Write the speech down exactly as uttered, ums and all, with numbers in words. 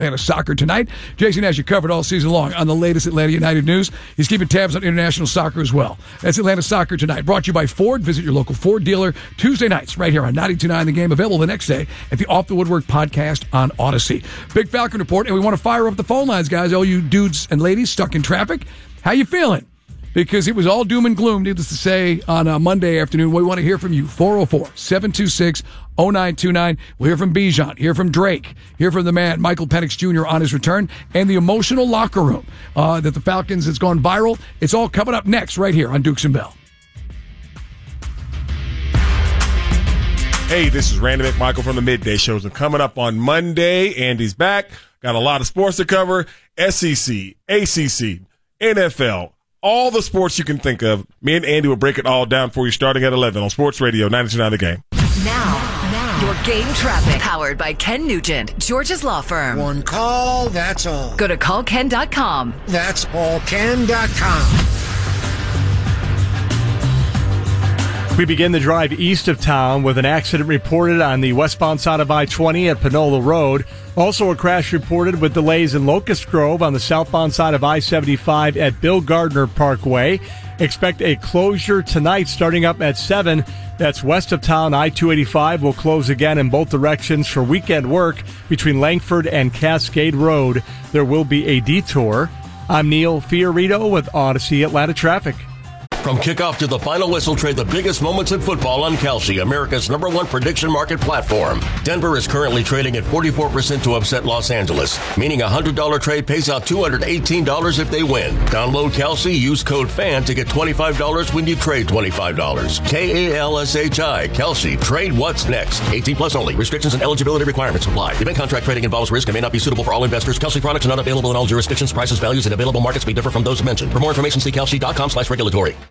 Atlanta Soccer Tonight. Jason has you covered all season long on the latest Atlanta United news. He's keeping tabs on international soccer as well. That's Atlanta Soccer Tonight, brought to you by Ford. Visit your local Ford dealer Tuesday nights right here on ninety-two point nine The Game. Available the next day at the Off the Woodwork podcast on Odyssey. Big Falcon Report, and we want to fire up the phone lines, guys. All you dudes and ladies stuck in traffic, how you feeling? Because it was all doom and gloom, needless to say, on a Monday afternoon. We want to hear from you. four oh four, seven two six, oh nine two nine. We'll hear from Bijan, hear from Drake, hear from the man, Michael Penix Junior, on his return, and the emotional locker room uh, that the Falcons has gone viral. It's all coming up next right here on Dukes and Bell. Hey, this is Randy McMichael from the Midday Shows. And coming up on Monday, Andy's back. Got a lot of sports to cover. S E C, A C C, N F L. All the sports you can think of. Me and Andy will break it all down for you starting at eleven on Sports Radio ninety-two point nine The Game. Now, now, your game traffic. Powered by Ken Nugent, George's Law Firm. One call, that's all. Go to call ken dot com. That's all ken dot com. We begin the drive east of town with an accident reported on the westbound side of I twenty at Panola Road. Also a crash reported with delays in Locust Grove on the southbound side of I seventy-five at Bill Gardner Parkway. Expect a closure tonight starting up at seven. That's west of town. I two eighty-five will close again in both directions for weekend work between Langford and Cascade Road. There will be a detour. I'm Neil Fiorito with Odyssey Atlanta Traffic. From kickoff to the final whistle, trade the biggest moments in football on Kalshi, America's number one prediction market platform. Denver is currently trading at forty-four percent to upset Los Angeles, meaning a one hundred dollars trade pays out two hundred eighteen dollars if they win. Download Kalshi, use code FAN to get twenty-five dollars when you trade twenty-five dollars. K A L S H I, Kalshi. Trade what's next. eighteen plus only. Restrictions and eligibility requirements apply. Event contract trading involves risk and may not be suitable for all investors. Kalshi products are not available in all jurisdictions. Prices, values, and available markets may differ from those mentioned. For more information, see kalshi dot com slash regulatory.